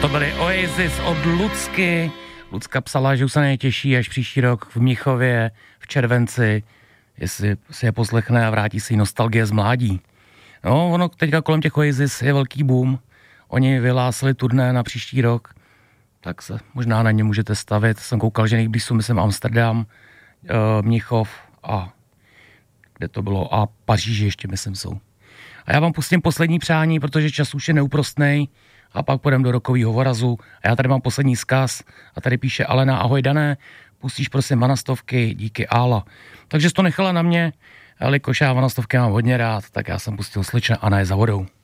To byly Oasis od Lucky. Lucka psala, že už se netěší až příští rok v Mnichově v červenci, jestli si je poslechne a vrátí si nostalgie z mládí. No, ono teďka kolem těch Oasis je velký boom. Oni vyhlásili turné na příští rok, tak se možná na ně můžete stavit. Jsem koukal, že nejblíž jsou, myslím, Amsterdam, Mnichov a kde to bylo, a Paříži ještě, myslím, jsou. A já vám pustím poslední přání, protože čas už je neúprostnej, a pak půjdeme do rokovýho vorazu. A já tady mám poslední vzkaz a tady píše Alena: ahoj Dané, pustíš prosím Vanastovky, díky Ála. Takže jsi to nechala na mě, jelikož já Vanastovky mám hodně rád, tak já jsem pustil Slečna Anna je za vodou.